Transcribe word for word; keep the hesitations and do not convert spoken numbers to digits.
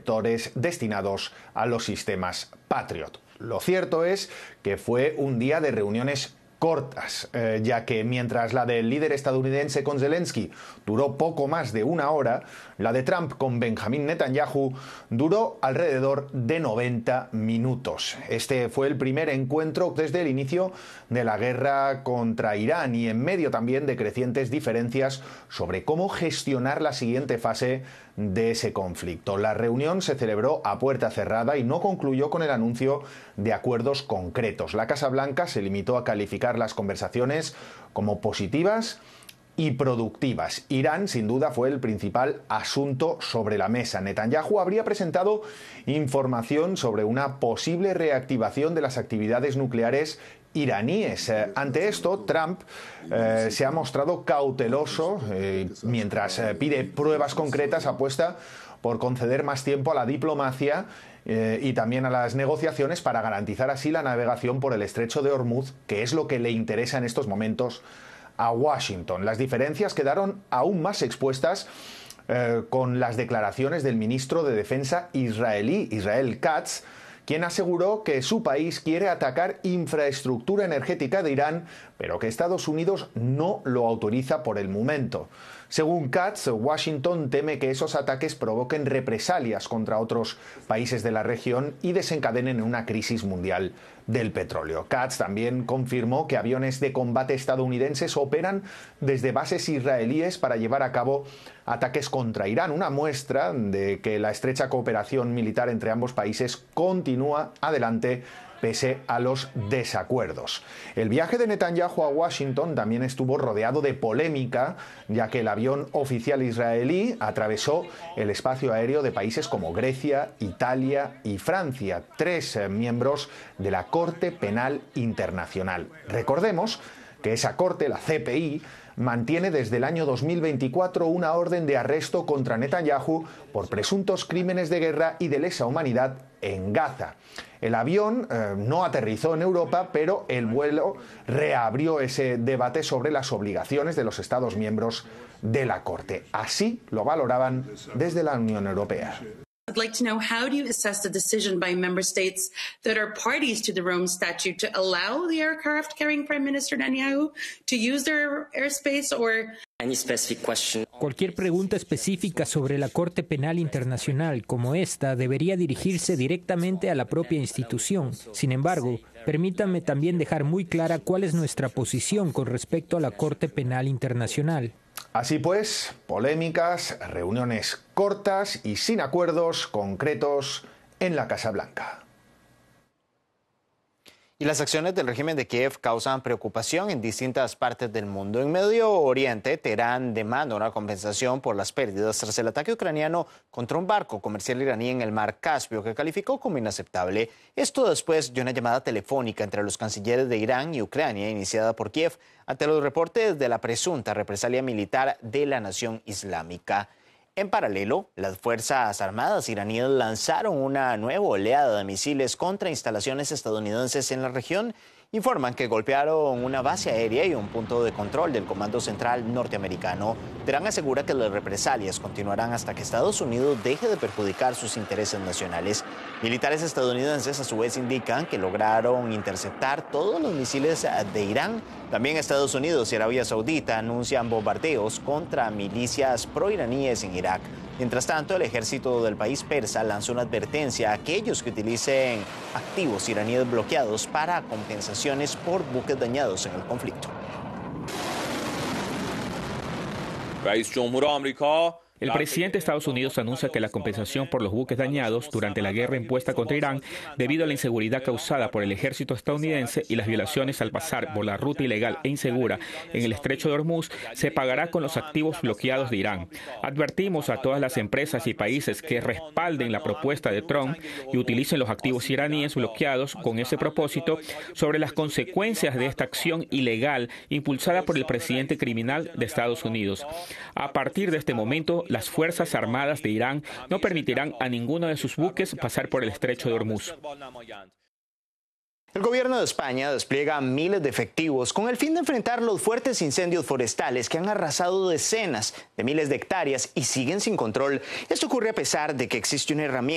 receptores destinados a los sistemas Patriot. Lo cierto es que fue un día de reuniones cortas, eh, ya que mientras la del líder estadounidense con Zelensky duró poco más de una hora, la de Trump con Benjamin Netanyahu duró alrededor de noventa minutos. Este fue el primer encuentro desde el inicio de la guerra contra Irán y en medio también de crecientes diferencias sobre cómo gestionar la siguiente fase de ese conflicto. La reunión se celebró a puerta cerrada y no concluyó con el anuncio de acuerdos concretos. La Casa Blanca se limitó a calificar las conversaciones como positivas y productivas. Irán, sin duda, fue el principal asunto sobre la mesa. Netanyahu habría presentado información sobre una posible reactivación de las actividades nucleares iraníes. Eh, ante esto, Trump eh, se ha mostrado cauteloso eh, mientras eh, pide pruebas concretas, apuesta por conceder más tiempo a la diplomacia eh, y también a las negociaciones para garantizar así la navegación por el estrecho de Hormuz, que es lo que le interesa en estos momentos a Washington. Las diferencias quedaron aún más expuestas eh, con las declaraciones del ministro de Defensa israelí, Israel Katz, quien aseguró que su país quiere atacar infraestructura energética de Irán, pero que Estados Unidos no lo autoriza por el momento. Según Katz, Washington teme que esos ataques provoquen represalias contra otros países de la región y desencadenen una crisis mundial del petróleo. Katz también confirmó que aviones de combate estadounidenses operan desde bases israelíes para llevar a cabo ataques contra Irán, una muestra de que la estrecha cooperación militar entre ambos países continúa adelante pese a los desacuerdos. El viaje de Netanyahu a Washington también estuvo rodeado de polémica, ya que el avión oficial israelí atravesó el espacio aéreo de países como Grecia, Italia y Francia, tres eh, miembros de la Corte Penal Internacional. Recordemos que esa corte, la C P I, mantiene desde el año dos mil veinticuatro una orden de arresto contra Netanyahu por presuntos crímenes de guerra y de lesa humanidad en Gaza. El avión eh, no aterrizó en Europa, pero el vuelo reabrió ese debate sobre las obligaciones de los Estados miembros de la Corte. Así lo valoraban desde la Unión Europea. I'd like to know, how do you assess the decision by member states that are parties to the Rome Statute to allow the aircraft carrying Prime Minister Netanyahu to use their airspace, or any specific question? Cualquier pregunta específica sobre la Corte Penal Internacional como esta debería dirigirse directamente a la propia institución. Sin embargo, permítanme también dejar muy clara cuál es nuestra posición con respecto a la Corte Penal Internacional. Así pues, polémicas, reuniones cortas y sin acuerdos concretos en la Casa Blanca. Y las acciones del régimen de Kiev causan preocupación en distintas partes del mundo. En Medio Oriente, Teherán demanda una compensación por las pérdidas tras el ataque ucraniano contra un barco comercial iraní en el mar Caspio, que calificó como inaceptable. Esto después de una llamada telefónica entre los cancilleres de Irán y Ucrania, iniciada por Kiev, ante los reportes de la presunta represalia militar de la nación islámica. En paralelo, las Fuerzas Armadas iraníes lanzaron una nueva oleada de misiles contra instalaciones estadounidenses en la región. Informan que golpearon una base aérea y un punto de control del Comando Central norteamericano. Teherán asegura que las represalias continuarán hasta que Estados Unidos deje de perjudicar sus intereses nacionales. Militares estadounidenses a su vez indican que lograron interceptar todos los misiles de Irán. También Estados Unidos y Arabia Saudita anuncian bombardeos contra milicias proiraníes en Irak. Mientras tanto, el ejército del país persa lanzó una advertencia a aquellos que utilicen activos iraníes bloqueados para compensaciones por buques dañados en el conflicto. El presidente de Estados Unidos anuncia que la compensación por los buques dañados durante la guerra impuesta contra Irán debido a la inseguridad causada por el ejército estadounidense y las violaciones al pasar por la ruta ilegal e insegura en el estrecho de Hormuz se pagará con los activos bloqueados de Irán. Advertimos a todas las empresas y países que respalden la propuesta de Trump y utilicen los activos iraníes bloqueados con ese propósito sobre las consecuencias de esta acción ilegal impulsada por el presidente criminal de Estados Unidos. A partir de este momento, las Fuerzas Armadas de Irán no permitirán a ninguno de sus buques pasar por el estrecho de Hormuz. El gobierno de España despliega miles de efectivos con el fin de enfrentar los fuertes incendios forestales que han arrasado decenas de miles de hectáreas y siguen sin control. Esto ocurre a pesar de que existe una herramienta